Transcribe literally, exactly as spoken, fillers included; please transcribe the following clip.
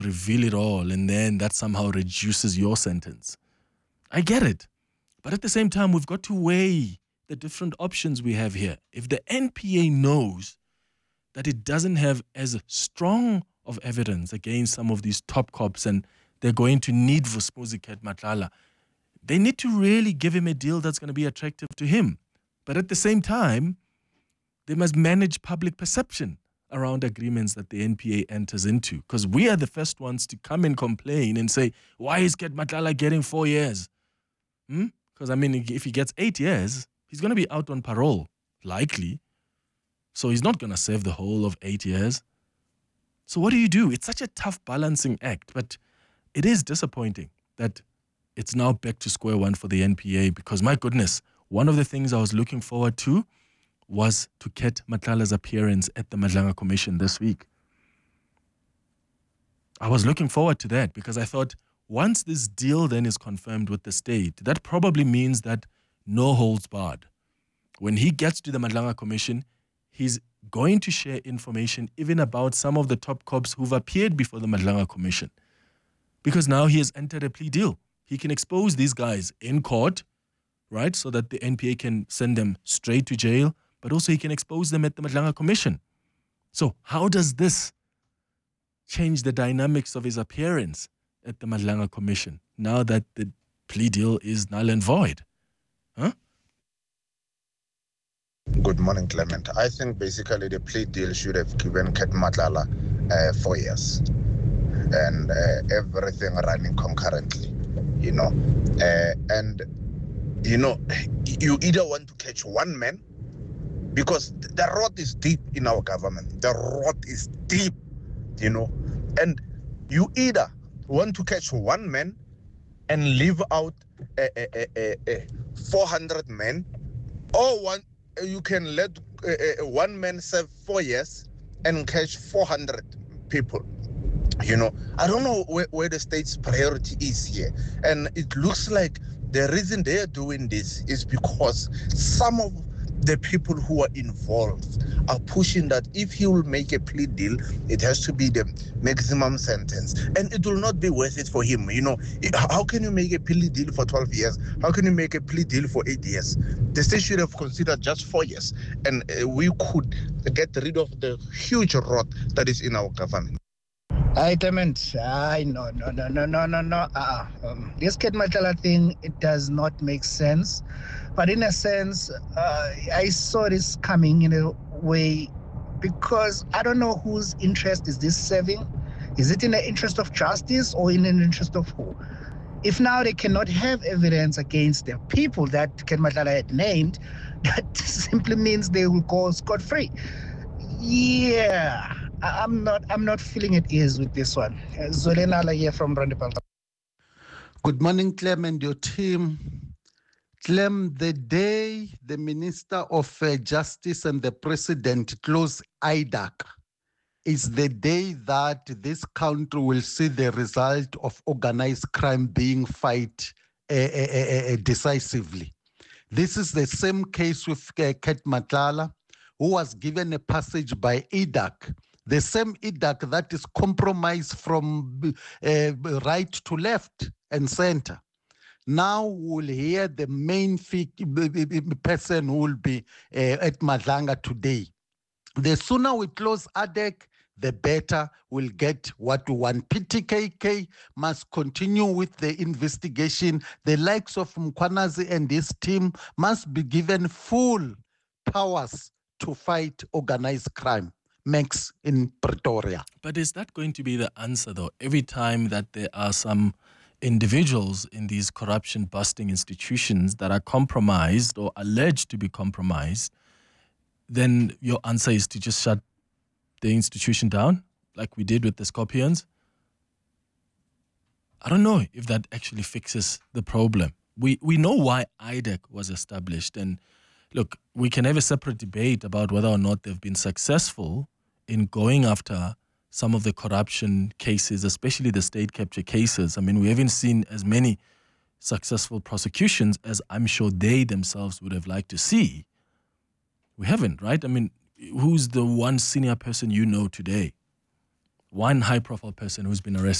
reveal it all, and then that somehow reduces your sentence. I get it. But at the same time, we've got to weigh the different options we have here. If the N P A knows that it doesn't have as strong of evidence against some of these top cops and they're going to need Vusimuzi Matlala, they need to really give him a deal that's going to be attractive to him. But at the same time, they must manage public perception around agreements that the N P A enters into. Because we are the first ones to come and complain and say, why is Ket Matlala getting four years? Because, hmm? I mean, if he gets eight years, he's going to be out on parole, likely. So he's not going to serve the whole of eight years. So what do you do? It's such a tough balancing act. But it is disappointing that it's now back to square one for the N P A because, my goodness, one of the things I was looking forward to was to Ket Matlala's appearance at the Madlanga Commission this week. I was looking forward to that because I thought once this deal then is confirmed with the state, that probably means that no holds barred. When he gets to the Madlanga Commission, he's going to share information even about some of the top cops who've appeared before the Madlanga Commission. Because now he has entered a plea deal. He can expose these guys in court, right, so that the N P A can send them straight to jail, but also he can expose them at the Madlanga Commission. So how does this change the dynamics of his appearance at the Madlanga Commission now that the plea deal is null and void? Huh? Good morning, Clement. I think basically the plea deal should have given Ket Matlala uh, four years and uh, everything running concurrently, you know. Uh, and, you know, you either want to catch one man because the rot is deep in our government. The rot is deep, you know. And you either want to catch one man and leave out uh, uh, uh, uh, four hundred men, or one you can let uh, uh, one man serve four years and catch four hundred people. You know, I don't know where, where the state's priority is here. And it looks like the reason they are doing this is because some of the people who are involved are pushing that if he will make a plea deal, it has to be the maximum sentence. And it will not be worth it for him. You know, how can you make a plea deal for twelve years? How can you make a plea deal for eight years? The state should have considered just four years. And uh, we could get rid of the huge rot that is in our government. I Clement, I no no no no no no no. Uh, um, this Ket Matlala thing, it does not make sense. But in a sense, uh, I saw this coming in a way because I don't know whose interest is this serving. Is it in the interest of justice or in the interest of who? If now they cannot have evidence against the people that Ket Matlala had named, that simply means they will go scot-free. Yeah, I'm not I'm not feeling at ease with this one. Zolenala here from Rondebult. Good morning, Clem, and your team. Clem, the day the Minister of uh, Justice and the President close I D A C is the day that this country will see the result of organized crime being fought uh, uh, uh, decisively. This is the same case with uh, Ket Matlala, who was given a passage by I D A C, the same I D A C that is compromised from uh, right to left and center. Now we'll hear the main person who will be uh, at Madlanga today. The sooner we close A D A C, the better we'll get what we want. P T K K must continue with the investigation. The likes of Mkhwanazi and his team must be given full powers to fight organized crime. Max in Pretoria. But is that going to be the answer, though? Every time that there are some individuals in these corruption-busting institutions that are compromised or alleged to be compromised, then your answer is to just shut the institution down, like we did with the Scorpions? I don't know if that actually fixes the problem. We we know why I D A C was established, and look, we can have a separate debate about whether or not they've been successful in going after some of the corruption cases, especially the state capture cases. I mean, we haven't seen as many successful prosecutions as I'm sure they themselves would have liked to see. We haven't, right? I mean, who's the one senior person you know today one high-profile person who's been arrested